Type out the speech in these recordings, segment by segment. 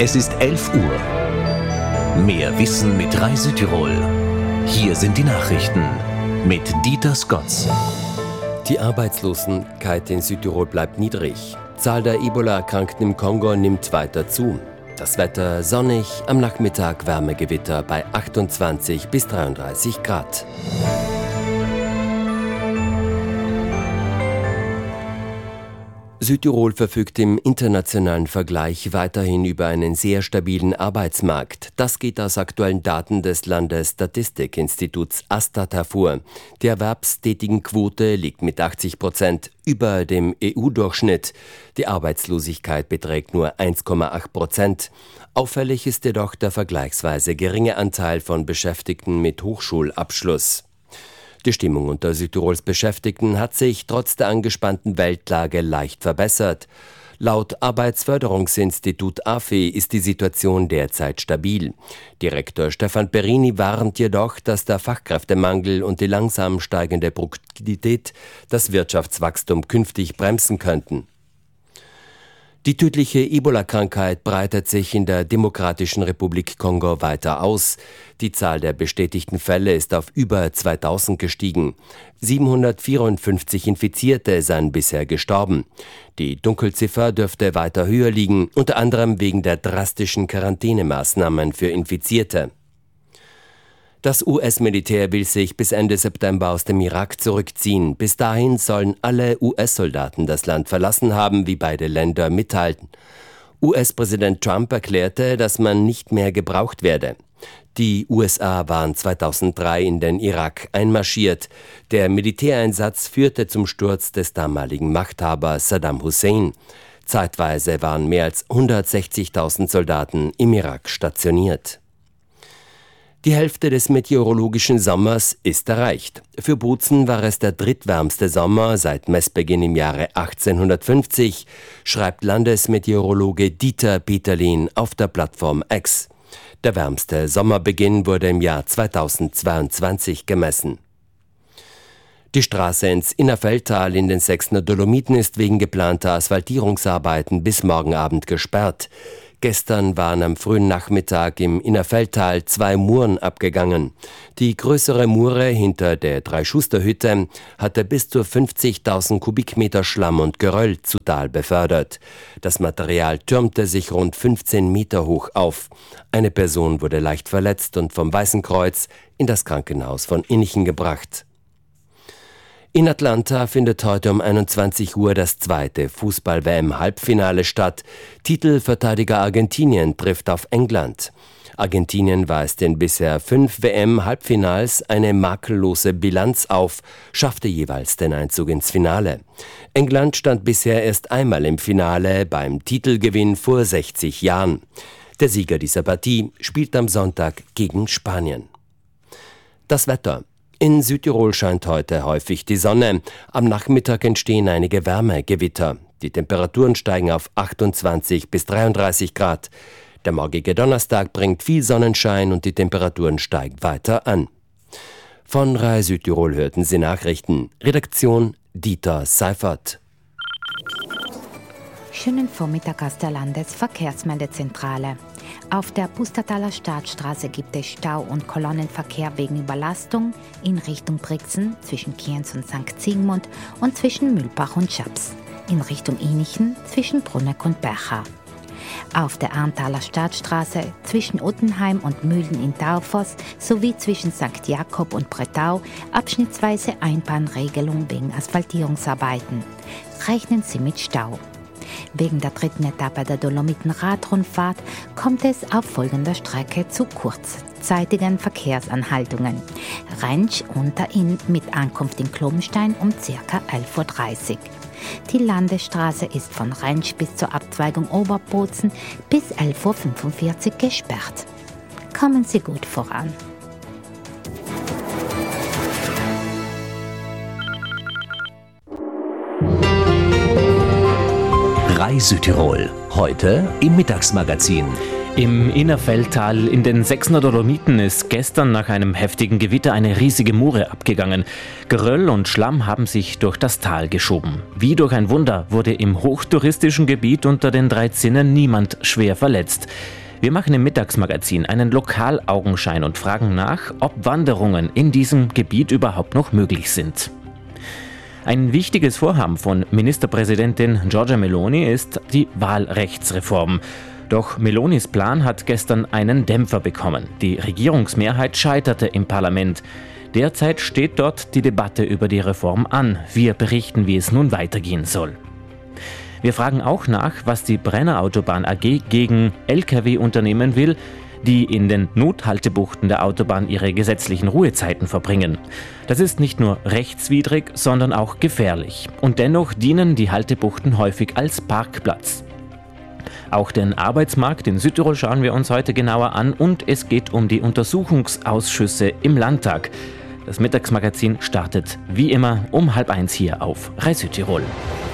Es ist 11 Uhr. Mehr Wissen mit Rai Südtirol. Hier sind die Nachrichten mit Dieter Scotts. Die Arbeitslosigkeit in Südtirol bleibt niedrig. Zahl der Ebola-Erkrankten im Kongo nimmt weiter zu. Das Wetter sonnig, am Nachmittag Wärmegewitter bei 28 bis 33 Grad. Südtirol verfügt im internationalen Vergleich weiterhin über einen sehr stabilen Arbeitsmarkt. Das geht aus aktuellen Daten des Landesstatistikinstituts ASTAT hervor. Die Erwerbstätigenquote liegt mit 80% über dem EU-Durchschnitt. Die Arbeitslosigkeit beträgt nur 1,8%. Auffällig ist jedoch der vergleichsweise geringe Anteil von Beschäftigten mit Hochschulabschluss. Die Stimmung unter Südtirols Beschäftigten hat sich trotz der angespannten Weltlage leicht verbessert. Laut Arbeitsförderungsinstitut AFI ist die Situation derzeit stabil. Direktor Stefan Perini warnt jedoch, dass der Fachkräftemangel und die langsam steigende Produktivität das Wirtschaftswachstum künftig bremsen könnten. Die tödliche Ebola-Krankheit breitet sich in der Demokratischen Republik Kongo weiter aus. Die Zahl der bestätigten Fälle ist auf über 2000 gestiegen. 754 Infizierte seien bisher gestorben. Die Dunkelziffer dürfte weiter höher liegen, unter anderem wegen der drastischen Quarantänemaßnahmen für Infizierte. Das US-Militär will sich bis Ende September aus dem Irak zurückziehen. Bis dahin sollen alle US-Soldaten das Land verlassen haben, wie beide Länder mitteilten. US-Präsident Trump erklärte, dass man nicht mehr gebraucht werde. Die USA waren 2003 in den Irak einmarschiert. Der Militäreinsatz führte zum Sturz des damaligen Machthabers Saddam Hussein. Zeitweise waren mehr als 160.000 Soldaten im Irak stationiert. Die Hälfte des meteorologischen Sommers ist erreicht. Für Bozen war es der drittwärmste Sommer seit Messbeginn im Jahre 1850, schreibt Landesmeteorologe Dieter Peterlin auf der Plattform X. Der wärmste Sommerbeginn wurde im Jahr 2022 gemessen. Die Straße ins Innerfeldtal in den Sechsner Dolomiten ist wegen geplanter Asphaltierungsarbeiten bis morgen Abend gesperrt. Gestern waren am frühen Nachmittag im Innerfeldtal 2 Muren abgegangen. Die größere Mure hinter der Drei-Schuster-Hütte hatte bis zu 50.000 Kubikmeter Schlamm und Geröll zu Tal befördert. Das Material türmte sich rund 15 Meter hoch auf. Eine Person wurde leicht verletzt und vom Weißen Kreuz in das Krankenhaus von Innichen gebracht. In Atlanta findet heute um 21 Uhr das zweite Fußball-WM-Halbfinale statt. Titelverteidiger Argentinien trifft auf England. Argentinien weist in bisher 5 WM-Halbfinals eine makellose Bilanz auf, schaffte jeweils den Einzug ins Finale. England stand bisher erst einmal im Finale beim Titelgewinn vor 60 Jahren. Der Sieger dieser Partie spielt am Sonntag gegen Spanien. Das Wetter. In Südtirol scheint heute häufig die Sonne. Am Nachmittag entstehen einige Wärmegewitter. Die Temperaturen steigen auf 28 bis 33 Grad. Der morgige Donnerstag bringt viel Sonnenschein und die Temperaturen steigen weiter an. Von Rai Südtirol hörten Sie Nachrichten. Redaktion Dieter Seifert. Schönen Vormittag aus der Landesverkehrsmeldezentrale. Auf der Pustertaler Stadtstraße gibt es Stau und Kolonnenverkehr wegen Überlastung in Richtung Brixen zwischen Kienz und St. Zygmunt und zwischen Mühlbach und Schaps, in Richtung Innichen zwischen Brunneck und Bercha. Auf der Arntaler Stadtstraße zwischen Uttenheim und Mühlen in Taufoss sowie zwischen St. Jakob und Bretau abschnittsweise Einbahnregelung wegen Asphaltierungsarbeiten. Rechnen Sie mit Stau. Wegen der dritten Etappe der Dolomiten-Radrundfahrt kommt es auf folgender Strecke zu kurzzeitigen Verkehrsanhaltungen. Rentsch unter Inn mit Ankunft in Klobenstein um ca. 11.30 Uhr. Die Landesstraße ist von Rentsch bis zur Abzweigung Oberbozen bis 11.45 Uhr gesperrt. Kommen Sie gut voran. Rai Südtirol. Heute im Mittagsmagazin. Im Innerfeldtal in den Sechsner Dolomiten ist gestern nach einem heftigen Gewitter eine riesige Mure abgegangen. Geröll und Schlamm haben sich durch das Tal geschoben. Wie durch ein Wunder wurde im hochtouristischen Gebiet unter den 3 Zinnen niemand schwer verletzt. Wir machen im Mittagsmagazin einen Lokalaugenschein und fragen nach, ob Wanderungen in diesem Gebiet überhaupt noch möglich sind. Ein wichtiges Vorhaben von Ministerpräsidentin Giorgia Meloni ist die Wahlrechtsreform. Doch Melonis Plan hat gestern einen Dämpfer bekommen. Die Regierungsmehrheit scheiterte im Parlament. Derzeit steht dort die Debatte über die Reform an. Wir berichten, wie es nun weitergehen soll. Wir fragen auch nach, was die Brennerautobahn AG gegen Lkw unternehmen will, die in den Nothaltebuchten der Autobahn ihre gesetzlichen Ruhezeiten verbringen. Das ist nicht nur rechtswidrig, sondern auch gefährlich. Und dennoch dienen die Haltebuchten häufig als Parkplatz. Auch den Arbeitsmarkt in Südtirol schauen wir uns heute genauer an und es geht um die Untersuchungsausschüsse im Landtag. Das Mittagsmagazin startet wie immer um 12:30 hier auf RAI Südtirol.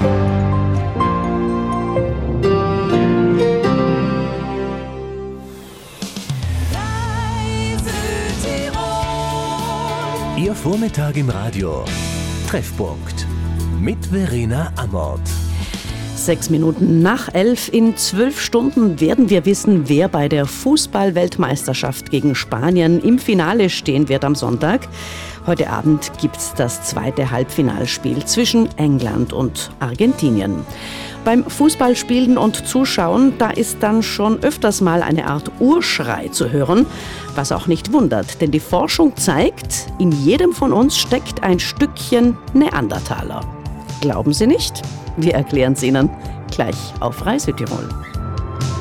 Ihr Vormittag im Radio. Treffpunkt mit Verena Amort. 6 Minuten nach 11. In 12 Stunden werden wir wissen, wer bei der Fußball-Weltmeisterschaft gegen Spanien im Finale stehen wird am Sonntag. Heute Abend gibt es das zweite Halbfinalspiel zwischen England und Argentinien. Beim Fußballspielen und Zuschauen, da ist dann schon öfters mal eine Art Urschrei zu hören, was auch nicht wundert, denn die Forschung zeigt, in jedem von uns steckt ein Stückchen Neandertaler. Glauben Sie nicht? Wir erklären es Ihnen gleich auf RAI Südtirol.